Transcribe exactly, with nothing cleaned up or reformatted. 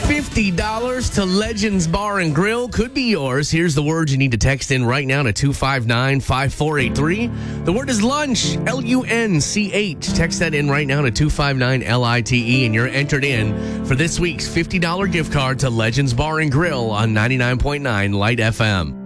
fifty dollars to Legends Bar and Grill could be yours. Here's the word you need to text in right now to two five nine, five four eight three. The word is lunch, L U N C H. Text that in right now to two five nine L I T E, and you're entered in for this week's fifty dollars gift card to Legends Bar and Grill on ninety-nine point nine Light F M.